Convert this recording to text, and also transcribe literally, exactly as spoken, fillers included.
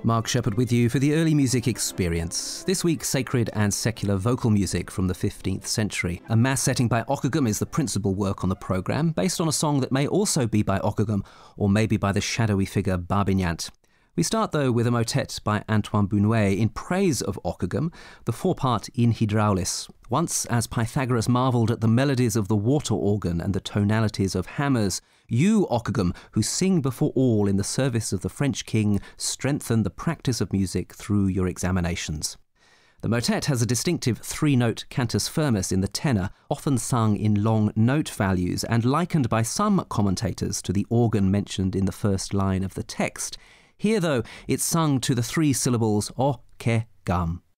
Mark Shepherd with you for the Early Music Experience. This week, sacred and secular vocal music from the fifteenth century. A mass setting by Ockeghem is the principal work on the programme, based on a song that may also be by Ockeghem, or maybe by the shadowy figure Barbignat. We start, though, with a motet by Antoine Bounuet in praise of Ockeghem, the four-part In Hydraulis. Once, as Pythagoras marvelled at the melodies of the water organ and the tonalities of hammers, you, Ockeghem, who sing before all in the service of the French king, strengthen the practice of music through your examinations. The motet has a distinctive three-note cantus firmus in the tenor, often sung in long note values and likened by some commentators to the organ mentioned in the first line of the text. Here, though, it's sung to the three syllables o, ke, gam.